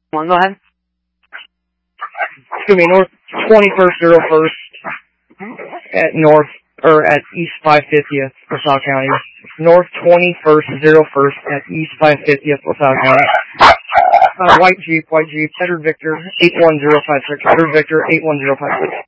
Come on, go ahead. It's going to be North 21st, 01st at East 550th, LaSalle County. North 21st, 01st at East 550th, LaSalle County. White Jeep, Edward Victor 81056, Edward Victor 81056.